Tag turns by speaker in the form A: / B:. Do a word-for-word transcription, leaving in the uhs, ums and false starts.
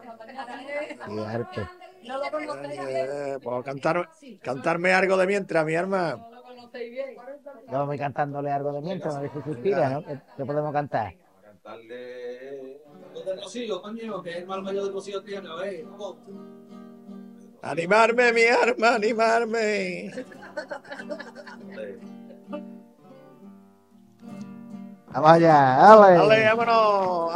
A: Y arte.
B: Eh, pues cantar, cantarme algo de mientras, mi arma.
A: Yo voy cantándole algo de mientras, a ver si suspira,
B: Venga.
A: ¿no? ¿Qué, qué podemos cantar?
C: Vamos a cantarle. Lo del Rocío, coño, que es el mal mayor del Rocío tiene, a ver, vamos.
B: Animarme, mi arma, animarme.
A: Vamos allá, ¡ale!
B: Dale, vámonos.